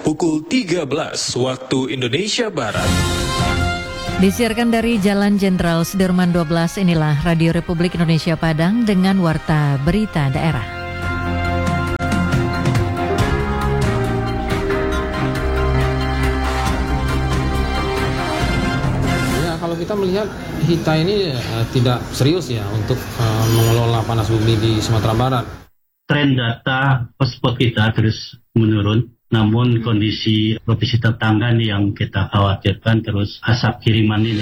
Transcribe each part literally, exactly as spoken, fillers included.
pukul tiga belas waktu Indonesia Barat. Disiarkan dari Jalan Jenderal Sudirman dua belas, inilah Radio Republik Indonesia Padang dengan Warta Berita Daerah. Ya, kalau kita melihat Hita ini uh, tidak serius ya untuk uh, mengelola panas bumi di Sumatera Barat. Tren data hotspot kita terus menurun. Namun kondisi provinsi tetangga nih yang kita khawatirkan terus asap kiriman ini.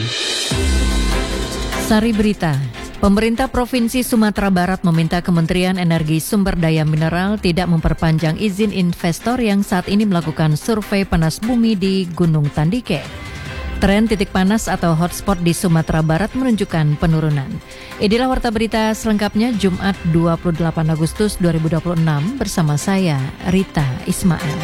Sari Berita. Pemerintah Provinsi Sumatera Barat meminta Kementerian Energi Sumber Daya Mineral tidak memperpanjang izin investor yang saat ini melakukan survei panas bumi di Gunung Tandike. Tren titik panas atau hotspot di Sumatera Barat menunjukkan penurunan. Inilah Warta Berita selengkapnya Jumat dua puluh delapan Agustus dua ribu dua puluh enam bersama saya Rita Ismail.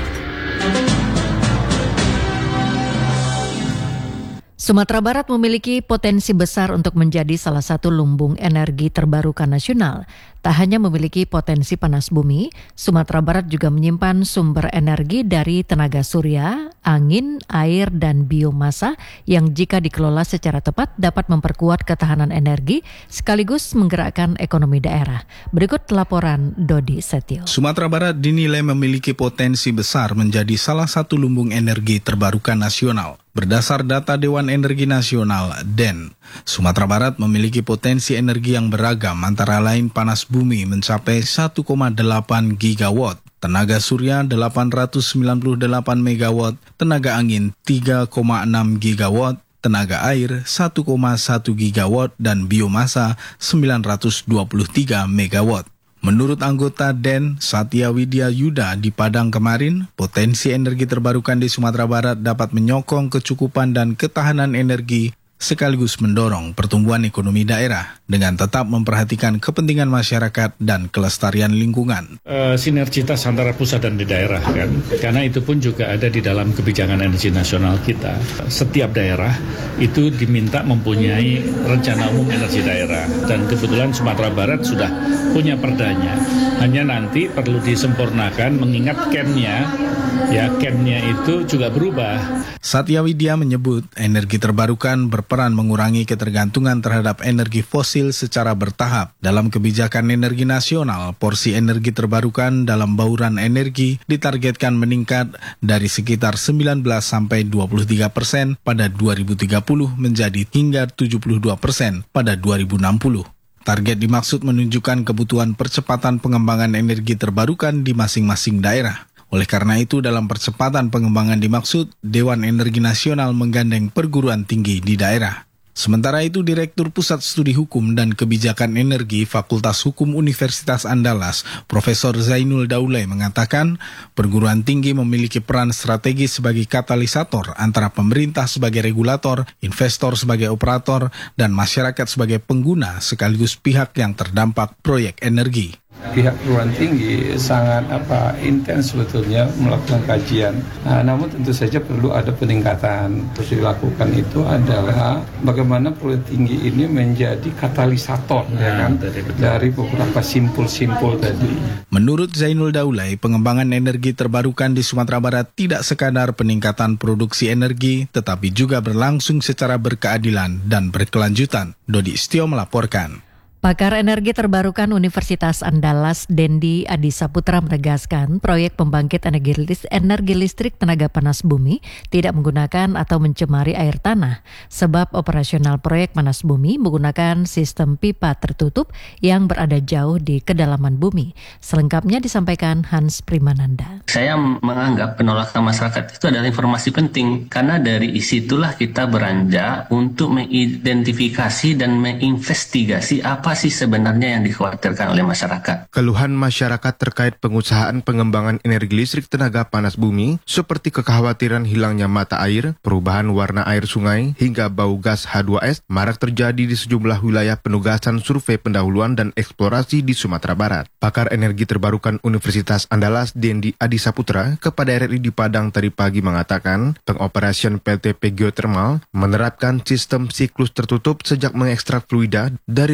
Sumatera Barat memiliki potensi besar untuk menjadi salah satu lumbung energi terbarukan nasional. Tak hanya memiliki potensi panas bumi, Sumatera Barat juga menyimpan sumber energi dari tenaga surya, angin, air, dan biomasa yang jika dikelola secara tepat dapat memperkuat ketahanan energi sekaligus menggerakkan ekonomi daerah. Berikut laporan Dodi Setio. Sumatera Barat dinilai memiliki potensi besar menjadi salah satu lumbung energi terbarukan nasional. Berdasar data Dewan Energi Nasional D E N, Sumatera Barat memiliki potensi energi yang beragam antara lain panas bumi mencapai satu koma delapan gigawatt, tenaga surya delapan ratus sembilan puluh delapan megawatt, tenaga angin tiga koma enam gigawatt, tenaga air satu koma satu gigawatt, dan biomasa sembilan ratus dua puluh tiga megawatt. Menurut anggota D E N, Satya Widya Yuda di Padang kemarin, potensi energi terbarukan di Sumatera Barat dapat menyokong kecukupan dan ketahanan energi sekaligus mendorong pertumbuhan ekonomi daerah dengan tetap memperhatikan kepentingan masyarakat dan kelestarian lingkungan. Uh, sinergitas antara pusat dan di daerah kan, karena itu pun juga ada di dalam kebijakan energi nasional kita. Setiap daerah itu diminta mempunyai rencana umum energi daerah, dan kebetulan Sumatera Barat sudah punya perdanya. Hanya nanti perlu disempurnakan mengingat camp-nya, ya camp-nya itu juga berubah. Satya Widya menyebut energi terbarukan berperan mengurangi ketergantungan terhadap energi fosil secara bertahap. Dalam kebijakan energi nasional, porsi energi terbarukan dalam bauran energi ditargetkan meningkat dari sekitar sembilan belas sampai dua puluh tiga persen pada dua ribu tiga puluh menjadi hingga tujuh puluh dua persen pada dua ribu enam puluh. Target dimaksud menunjukkan kebutuhan percepatan pengembangan energi terbarukan di masing-masing daerah. Oleh karena itu, dalam percepatan pengembangan dimaksud, Dewan Energi Nasional menggandeng perguruan tinggi di daerah. Sementara itu, Direktur Pusat Studi Hukum dan Kebijakan Energi Fakultas Hukum Universitas Andalas, Profesor Zainul Daulay mengatakan, perguruan tinggi memiliki peran strategis sebagai katalisator antara pemerintah sebagai regulator, investor sebagai operator, dan masyarakat sebagai pengguna sekaligus pihak yang terdampak proyek energi. Pihak perguruan tinggi sangat apa intens sebetulnya melakukan kajian. Nah, namun tentu saja perlu ada peningkatan. Terus dilakukan itu adalah bagaimana perguruan tinggi ini menjadi katalisator nah, ya kan dari, dari beberapa simpul-simpul tadi. Menurut Zainul Daulay, pengembangan energi terbarukan di Sumatera Barat tidak sekadar peningkatan produksi energi, tetapi juga berlangsung secara berkeadilan dan berkelanjutan. Dodi Setio melaporkan. Pakar energi terbarukan Universitas Andalas Dendi Adi Saputra menegaskan proyek pembangkit energi, list, energi listrik tenaga panas bumi tidak menggunakan atau mencemari air tanah sebab operasional proyek panas bumi menggunakan sistem pipa tertutup yang berada jauh di kedalaman bumi. Selengkapnya disampaikan Hans Primananda. Saya menganggap penolakan masyarakat itu adalah informasi penting karena dari isi itulah kita beranjak untuk mengidentifikasi dan menginvestigasi apa apa sih sebenarnya yang dikhawatirkan oleh masyarakat? Keluhan masyarakat terkait pengusahaan pengembangan energi listrik tenaga panas bumi seperti kekhawatiran hilangnya mata air, perubahan warna air sungai, hingga bau gas H dua S marak terjadi di sejumlah wilayah penugasan survei pendahuluan dan eksplorasi di Sumatera Barat. Pakar energi terbarukan Universitas Andalas Dendi Adi Saputra kepada R R I di Padang tadi pagi mengatakan pengoperasian P L T P Geothermal menerapkan sistem siklus tertutup sejak mengekstrak fluida dari reservoir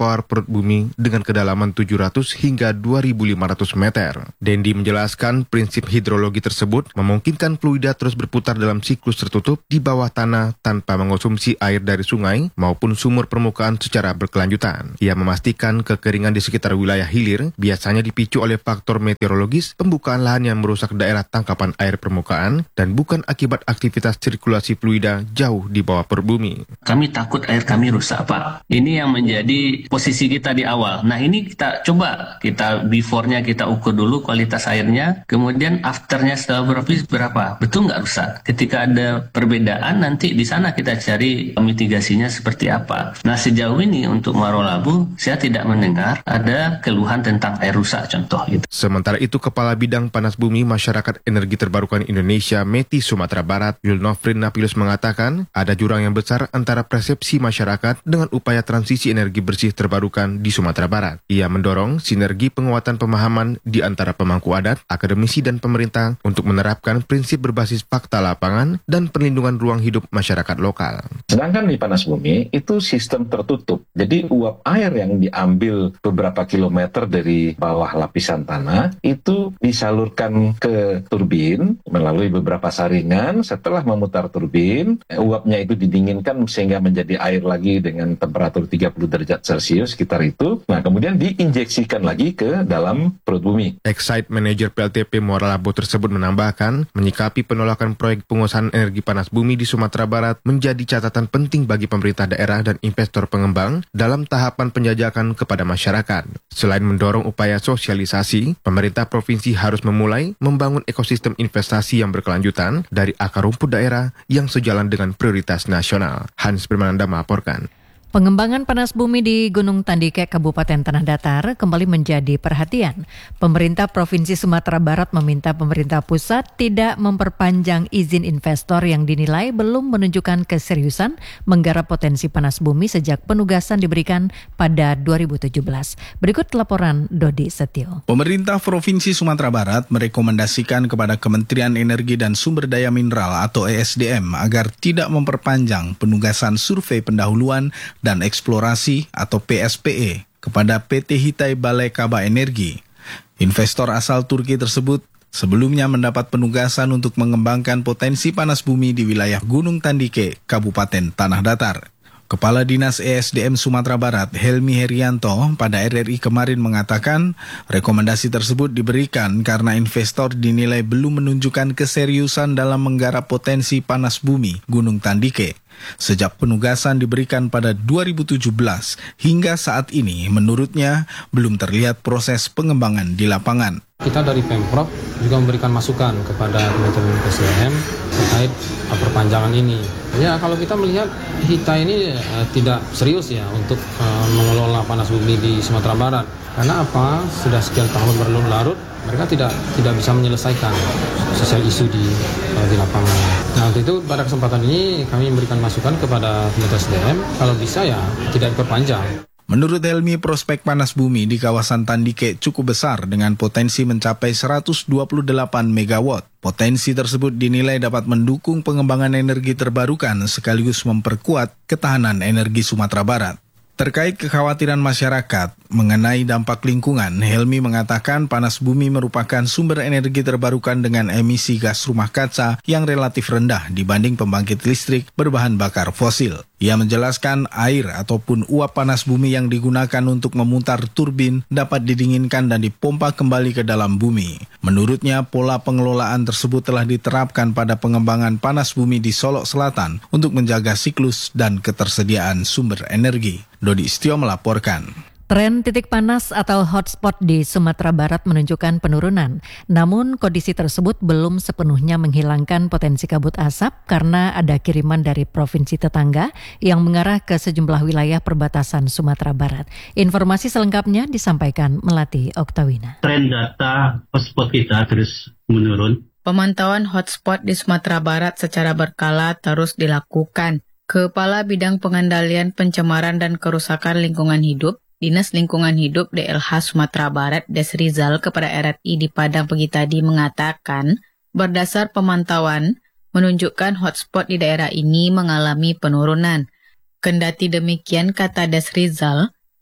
kawah perut bumi dengan kedalaman tujuh ratus hingga dua ribu lima ratus meter. Dendi menjelaskan prinsip hidrologi tersebut memungkinkan fluida terus berputar dalam siklus tertutup di bawah tanah tanpa mengonsumsi air dari sungai maupun sumur permukaan secara berkelanjutan. Ia memastikan kekeringan di sekitar wilayah hilir biasanya dipicu oleh faktor meteorologis, pembukaan lahan yang merusak daerah tangkapan air permukaan, dan bukan akibat aktivitas sirkulasi fluida jauh di bawah perut bumi. Kami takut air kami rusak, Pak. Ini yang menjadi posisi kita di awal. Nah, ini kita coba, kita before-nya kita ukur dulu kualitas airnya, kemudian after-nya setelah berapa, betul nggak rusak? Ketika ada perbedaan, nanti di sana kita cari mitigasinya seperti apa. Nah, sejauh ini untuk Muaro Labu, saya tidak mendengar ada keluhan tentang air rusak contoh gitu. Sementara itu, Kepala Bidang Panas Bumi Masyarakat Energi Terbarukan Indonesia METI Sumatera Barat, Yulnofrin Napilus mengatakan, ada jurang yang besar antara persepsi masyarakat dengan upaya transisi energi bersih terbarukan di Sumatera Barat. Ia mendorong sinergi penguatan pemahaman di antara pemangku adat, akademisi dan pemerintah untuk menerapkan prinsip berbasis fakta lapangan dan perlindungan ruang hidup masyarakat lokal. Sedangkan di panas bumi itu sistem tertutup. Jadi uap air yang diambil beberapa kilometer dari bawah lapisan tanah itu disalurkan ke turbin melalui beberapa saringan. Setelah memutar turbin, uapnya itu didinginkan sehingga menjadi air lagi dengan temperatur tiga puluh derajat Celcius sekitar itu. Nah, kemudian diinjeksikan lagi ke dalam perut bumi. Excite Manager P L T P Muara Labu tersebut menambahkan, menyikapi penolakan proyek pengusahaan energi panas bumi di Sumatera Barat menjadi catatan penting bagi pemerintah daerah dan investor pengembang dalam tahapan penjajakan kepada masyarakat. Selain mendorong upaya sosialisasi, pemerintah provinsi harus memulai membangun ekosistem investasi yang berkelanjutan dari akar rumput daerah yang sejalan dengan prioritas nasional. Hans Permananda melaporkan. Pengembangan panas bumi di Gunung Tandike, Kabupaten Tanah Datar kembali menjadi perhatian. Pemerintah Provinsi Sumatera Barat meminta pemerintah pusat tidak memperpanjang izin investor yang dinilai belum menunjukkan keseriusan menggarap potensi panas bumi sejak penugasan diberikan pada dua ribu tujuh belas. Berikut laporan Dodi Setio. Pemerintah Provinsi Sumatera Barat merekomendasikan kepada Kementerian Energi dan Sumber Daya Mineral atau E S D M agar tidak memperpanjang penugasan survei pendahuluan dan eksplorasi atau P S P E kepada P T Hitai Balai Kaba Energi. Investor asal Turki tersebut sebelumnya mendapat penugasan untuk mengembangkan potensi panas bumi di wilayah Gunung Tandike, Kabupaten Tanah Datar. Kepala Dinas E S D M Sumatera Barat, Helmi Herianto, pada R R I kemarin mengatakan rekomendasi tersebut diberikan karena investor dinilai belum menunjukkan keseriusan dalam menggarap potensi panas bumi Gunung Tandike. Sejak penugasan diberikan pada dua ribu tujuh belas hingga saat ini, menurutnya belum terlihat proses pengembangan di lapangan. Kita dari Pemprov juga memberikan masukan kepada Kementerian E S D M terkait perpanjangan ini. Ya, kalau kita melihat Hitai ini uh, tidak serius ya untuk uh, mengelola panas bumi di Sumatera Barat. Karena apa? Sudah sekian tahun berlarut-larut, mereka tidak tidak bisa menyelesaikan sosial isu di uh, di lapangan. Nah, untuk itu pada kesempatan ini kami memberikan masukan kepada Kementerian E S D M kalau bisa ya tidak diperpanjang. Menurut Helmi, prospek panas bumi di kawasan Tandike cukup besar dengan potensi mencapai seratus dua puluh delapan megawatt. Potensi tersebut dinilai dapat mendukung pengembangan energi terbarukan sekaligus memperkuat ketahanan energi Sumatera Barat. Terkait kekhawatiran masyarakat mengenai dampak lingkungan, Helmi mengatakan panas bumi merupakan sumber energi terbarukan dengan emisi gas rumah kaca yang relatif rendah dibanding pembangkit listrik berbahan bakar fosil. Ia menjelaskan air ataupun uap panas bumi yang digunakan untuk memutar turbin dapat didinginkan dan dipompa kembali ke dalam bumi. Menurutnya, pola pengelolaan tersebut telah diterapkan pada pengembangan panas bumi di Solok Selatan untuk menjaga siklus dan ketersediaan sumber energi. Dodi Setio melaporkan. Tren titik panas atau hotspot di Sumatera Barat menunjukkan penurunan. Namun kondisi tersebut belum sepenuhnya menghilangkan potensi kabut asap karena ada kiriman dari provinsi tetangga yang mengarah ke sejumlah wilayah perbatasan Sumatera Barat. Informasi selengkapnya disampaikan Melati Oktawina. Tren data hotspot kita terus menurun. Pemantauan hotspot di Sumatera Barat secara berkala terus dilakukan. Kepala Bidang Pengendalian Pencemaran dan Kerusakan Lingkungan Hidup Dinas Lingkungan Hidup D L H Sumatera Barat Desrizal kepada R R I di Padang pagi tadi mengatakan, berdasar pemantauan menunjukkan hotspot di daerah ini mengalami penurunan. Kendati demikian, kata Desrizal,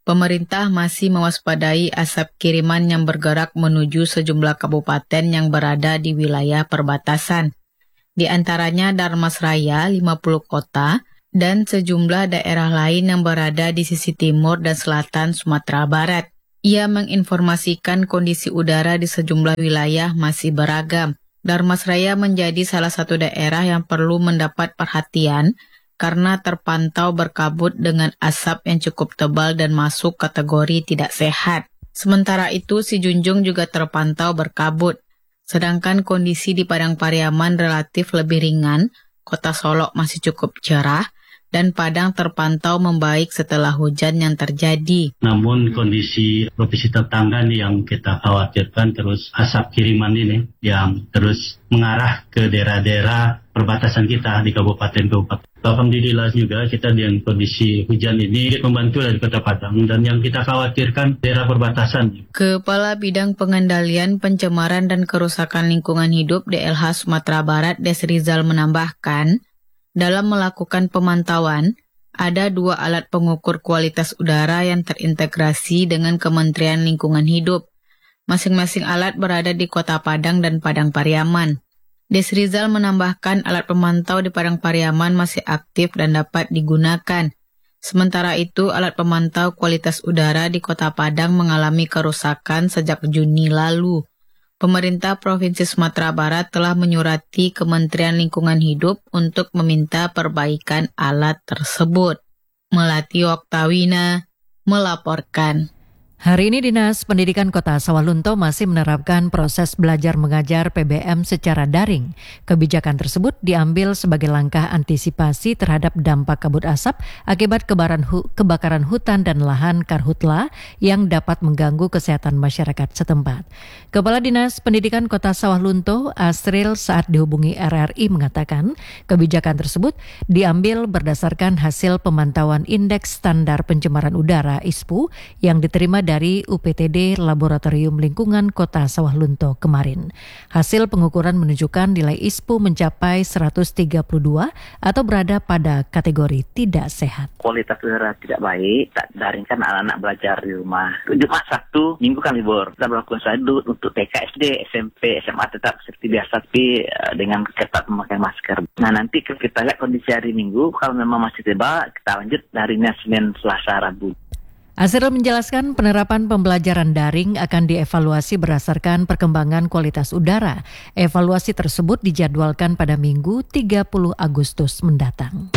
Pemerintah masih mewaspadai asap kiriman yang bergerak menuju sejumlah kabupaten yang berada di wilayah perbatasan. Di antaranya Darmasraya, lima puluh kota, dan sejumlah daerah lain yang berada di sisi timur dan selatan Sumatera Barat. Ia menginformasikan kondisi udara di sejumlah wilayah masih beragam. Darmasraya menjadi salah satu daerah yang perlu mendapat perhatian karena terpantau berkabut dengan asap yang cukup tebal dan masuk kategori tidak sehat. Sementara itu, Sijunjung juga terpantau berkabut. Sedangkan kondisi di Padang Pariaman relatif lebih ringan, Kota Solok masih cukup cerah, dan Padang terpantau membaik setelah hujan yang terjadi. Namun kondisi provinsi tetangga nih yang kita khawatirkan terus asap kiriman ini yang terus mengarah ke daerah-daerah perbatasan kita di kabupaten-kabupaten. Alhamdulillah juga kita dengan kondisi hujan ini membantu dari Kota Padang dan yang kita khawatirkan daerah perbatasan. Kepala Bidang Pengendalian Pencemaran dan Kerusakan Lingkungan Hidup D L H Sumatera Barat Desrizal menambahkan, dalam melakukan pemantauan, ada dua alat pengukur kualitas udara yang terintegrasi dengan Kementerian Lingkungan Hidup. Masing-masing alat berada di Kota Padang dan Padang Pariaman. Desrizal menambahkan alat pemantau di Padang Pariaman masih aktif dan dapat digunakan. Sementara itu, alat pemantau kualitas udara di Kota Padang mengalami kerusakan sejak Juni lalu. Pemerintah Provinsi Sumatera Barat telah menyurati Kementerian Lingkungan Hidup untuk meminta perbaikan alat tersebut. Melati Oktawina melaporkan. Hari ini Dinas Pendidikan Kota Sawalunto masih menerapkan proses belajar mengajar P B M secara daring. Kebijakan tersebut diambil sebagai langkah antisipasi terhadap dampak kabut asap akibat kebaran hu- kebakaran hutan dan lahan Karhutla yang dapat mengganggu kesehatan masyarakat setempat. Kepala Dinas Pendidikan Kota Sawalunto, Asril, saat dihubungi R R I mengatakan kebijakan tersebut diambil berdasarkan hasil pemantauan Indeks Standar Pencemaran Udara I S P U yang diterima dari dari U P T D Laboratorium Lingkungan Kota Sawalunto kemarin. Hasil pengukuran menunjukkan nilai I S P U mencapai seratus tiga puluh dua atau berada pada kategori tidak sehat. Kualitas udara tidak baik, tak daring kan anak-anak belajar di rumah. Jumat Sabtu, Minggu kan libur. Kita berlakukan sadut untuk T K, S D, S M P, S M A tetap seperti biasa tapi dengan ketat memakai masker. Nah nanti kita lihat kondisi hari Minggu, kalau memang masih tiba, kita lanjut harinya Senin, Selasa, Rabu. Asril menjelaskan penerapan pembelajaran daring akan dievaluasi berdasarkan perkembangan kualitas udara. Evaluasi tersebut dijadwalkan pada Minggu tiga puluh Agustus mendatang.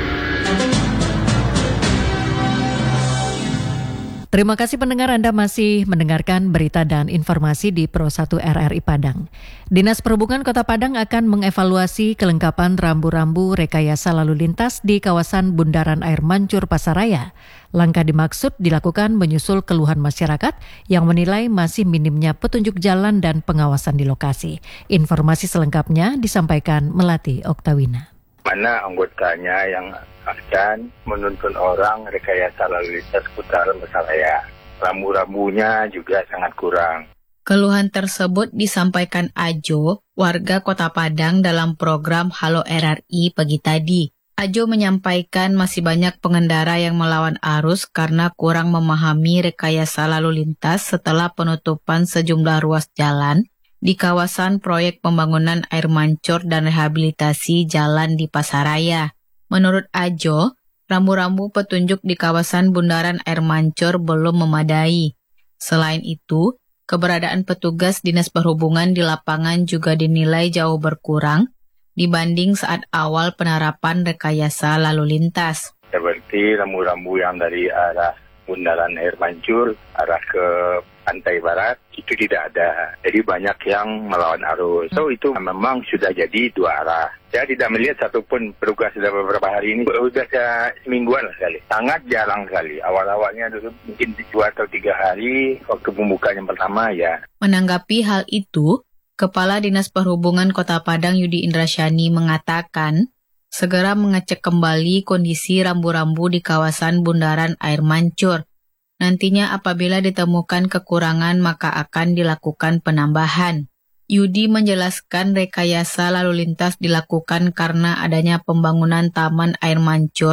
Terima kasih pendengar, Anda masih mendengarkan berita dan informasi di Pro satu R R I Padang. Dinas Perhubungan Kota Padang akan mengevaluasi kelengkapan rambu-rambu rekayasa lalu lintas di kawasan Bundaran Air Mancur Pasaraya. Langkah dimaksud dilakukan menyusul keluhan masyarakat yang menilai masih minimnya petunjuk jalan dan pengawasan di lokasi. Informasi selengkapnya disampaikan Melati Oktawina. Mana anggotanya yang akan menuntun orang rekayasa lalu lintas putaran Pasaraya. Rambu-rambunya juga sangat kurang. Keluhan tersebut disampaikan Ajo, warga Kota Padang dalam program Halo R R I pagi tadi. Ajo menyampaikan masih banyak pengendara yang melawan arus karena kurang memahami rekayasa lalu lintas setelah penutupan sejumlah ruas jalan di kawasan proyek pembangunan air mancur dan rehabilitasi jalan di Pasaraya. Menurut Ajo, rambu-rambu petunjuk di kawasan Bundaran Air Mancur belum memadai. Selain itu, keberadaan petugas Dinas Perhubungan di lapangan juga dinilai jauh berkurang dibanding saat awal penerapan rekayasa lalu lintas. Seperti rambu-rambu yang dari arah Bundaran Air Mancur, arah ke Pantai Barat, itu tidak ada. Jadi banyak yang melawan arus. So itu memang sudah jadi dua arah. Saya tidak melihat satupun petugas sudah beberapa hari ini. Sudah semingguan lah sekali. Sangat jarang sekali. Awal-awalnya dulu mungkin dua atau tiga hari waktu pembukaan yang pertama ya. Menanggapi hal itu, Kepala Dinas Perhubungan Kota Padang Yudi Indrasyani mengatakan, segera mengecek kembali kondisi rambu-rambu di kawasan Bundaran Air Mancur. Nantinya apabila ditemukan kekurangan maka akan dilakukan penambahan. Yudi menjelaskan rekayasa lalu lintas dilakukan karena adanya pembangunan Taman Air Mancur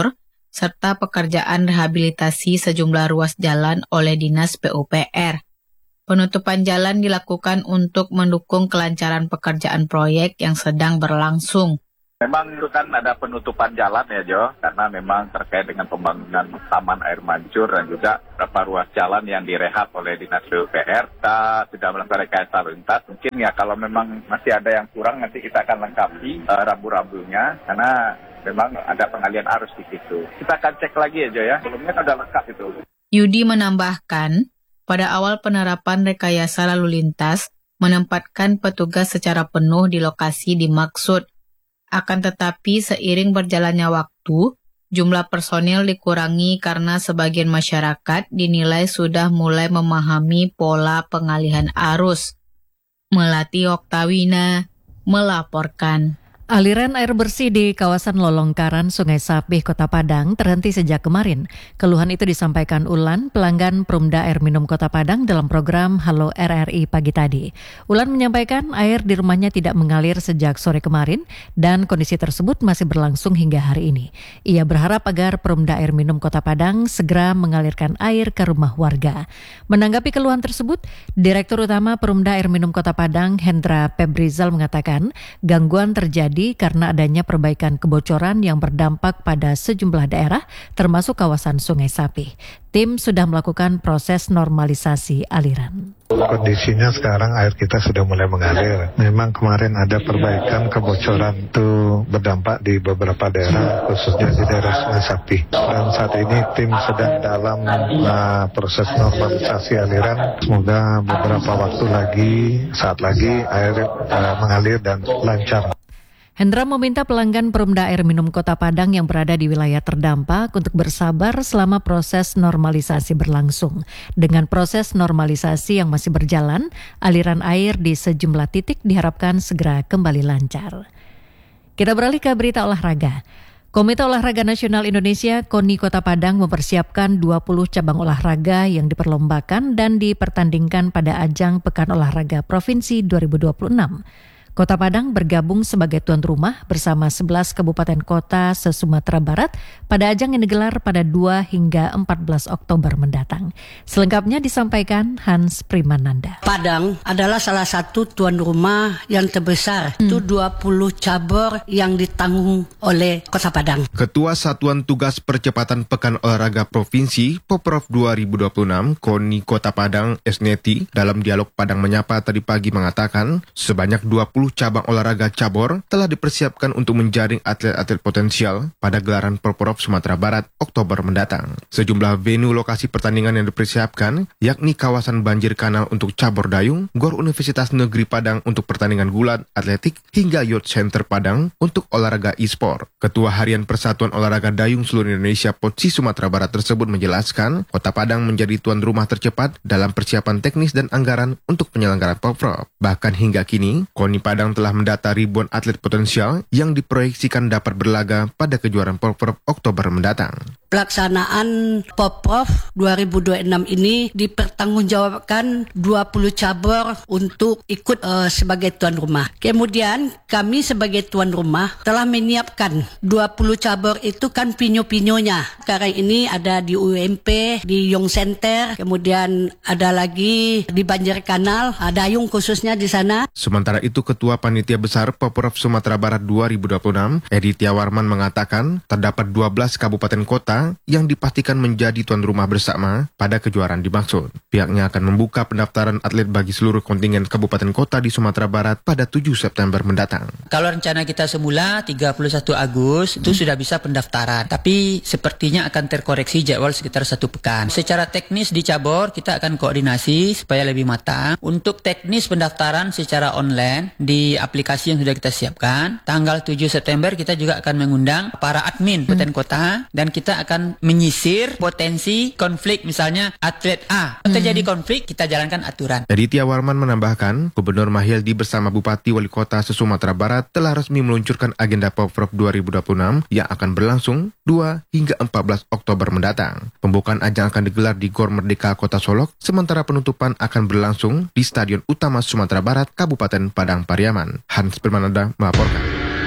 serta pekerjaan rehabilitasi sejumlah ruas jalan oleh Dinas P U P R. Penutupan jalan dilakukan untuk mendukung kelancaran pekerjaan proyek yang sedang berlangsung. Memang itu kan ada penutupan jalan ya Jo, karena memang terkait dengan pembangunan Taman Air Mancur dan juga beberapa ruas jalan yang direhab oleh Dinas P U P R. Kita sudah melakukan rekayasa lalu lintas. Mungkin ya kalau memang masih ada yang kurang nanti kita akan lengkapi uh, rambu-rambunya karena memang ada pengalian arus di situ. Kita akan cek lagi ya Jo ya, sebelumnya kan sudah lengkap itu. Yudi menambahkan, pada awal penerapan rekayasa lalu lintas, menempatkan petugas secara penuh di lokasi dimaksud. Akan tetapi seiring berjalannya waktu, jumlah personil dikurangi karena sebagian masyarakat dinilai sudah mulai memahami pola pengalihan arus. Melati Oktawina melaporkan. Aliran air bersih di kawasan Lolongkaran, Sungai Sapih, Kota Padang terhenti sejak kemarin. Keluhan itu disampaikan Ulan, pelanggan Perumda Air Minum Kota Padang dalam program Halo R R I pagi tadi. Ulan menyampaikan air di rumahnya tidak mengalir sejak sore kemarin dan kondisi tersebut masih berlangsung hingga hari ini. Ia berharap agar Perumda Air Minum Kota Padang segera mengalirkan air ke rumah warga. Menanggapi keluhan tersebut, Direktur Utama Perumda Air Minum Kota Padang, Hendra Pebrizal mengatakan gangguan terjadi karena adanya perbaikan kebocoran yang berdampak pada sejumlah daerah termasuk kawasan Sungai Sapih. Tim sudah melakukan proses normalisasi aliran. Kondisinya sekarang air kita sudah mulai mengalir. Memang kemarin ada perbaikan kebocoran itu berdampak di beberapa daerah, khususnya di daerah Sungai Sapih. Dan saat ini tim sedang dalam uh, proses normalisasi aliran. Semoga beberapa waktu lagi, saat lagi air uh, mengalir dan lancar. Hendra meminta pelanggan Perumda Air Minum Kota Padang yang berada di wilayah terdampak untuk bersabar selama proses normalisasi berlangsung. Dengan proses normalisasi yang masih berjalan, aliran air di sejumlah titik diharapkan segera kembali lancar. Kita beralih ke berita olahraga. Komite Olahraga Nasional Indonesia (K O N I) Kota Padang mempersiapkan dua puluh cabang olahraga yang diperlombakan dan dipertandingkan pada ajang Pekan Olahraga Provinsi dua ribu dua puluh enam. Kota Padang bergabung sebagai tuan rumah bersama sebelas kabupaten kota se-Sumatera Barat pada ajang yang digelar pada dua hingga empat belas Oktober mendatang. Selengkapnya disampaikan Hans Primananda. Padang adalah salah satu tuan rumah yang terbesar. Hmm. Itu dua puluh cabur yang ditanggung oleh Kota Padang. Ketua Satuan Tugas Percepatan Pekan Olahraga Provinsi Poprov dua ribu dua puluh enam K O N I Kota Padang Esneti dalam dialog Padang Menyapa tadi pagi mengatakan sebanyak dua puluh cabang olahraga cabur telah dipersiapkan untuk menjaring atlet-atlet potensial pada gelaran Poprov Sumatera Barat Oktober mendatang. Sejumlah venue lokasi pertandingan yang dipersiapkan yakni kawasan banjir kanal untuk cabur dayung, Gor Universitas Negeri Padang untuk pertandingan gulat, atletik, hingga Youth Center Padang untuk olahraga e-sport. Ketua Harian Persatuan Olahraga Dayung Seluruh Indonesia P O D S I Sumatera Barat tersebut menjelaskan Kota Padang menjadi tuan rumah tercepat dalam persiapan teknis dan anggaran untuk penyelenggaraan Poprov. Bahkan hingga kini, K O N I Padang telah mendata ribuan atlet potensial yang diproyeksikan dapat berlaga pada kejuaraan Poprov Oktober mendatang. Pelaksanaan Poprov dua ribu dua puluh enam ini dipertanggungjawabkan dua puluh cabur untuk ikut uh, sebagai tuan rumah. Kemudian kami sebagai tuan rumah telah menyiapkan dua puluh cabur itu kan pinyo-pinyonya. Sekarang ini ada di U M P, di Youth Center, kemudian ada lagi di Banjir Kanal, ada dayung khususnya di sana. Sementara itu Ketua Panitia Besar Poprov Sumatera Barat dua ribu dua puluh enam, Edi Tiawarman mengatakan terdapat dua belas kabupaten kota yang dipastikan menjadi tuan rumah bersama pada kejuaraan dimaksud. Pihaknya akan membuka pendaftaran atlet bagi seluruh kontingen kabupaten kota di Sumatera Barat pada tujuh September mendatang. Kalau rencana kita semula tiga puluh satu Agustus itu sudah bisa pendaftaran, tapi sepertinya akan terkoreksi jadwal sekitar satu pekan. Secara teknis di cabur kita akan koordinasi supaya lebih matang. Untuk teknis pendaftaran secara online di aplikasi yang sudah kita siapkan, tanggal tujuh September kita juga akan mengundang para admin kabupaten kota dan kita akan akan menyisir potensi konflik, misalnya atlet A terjadi konflik, kita jalankan aturan. Aditya Warman menambahkan, Gubernur Mahyildi bersama Bupati Wali Kota se-Sumatera Barat telah resmi meluncurkan agenda Poprov dua ribu dua puluh enam yang akan berlangsung dua hingga empat belas Oktober mendatang. Pembukaan ajang akan digelar di Gor Merdeka Kota Solok, sementara penutupan akan berlangsung di Stadion Utama Sumatera Barat, Kabupaten Padang Pariaman. Hans Permananda melaporkan.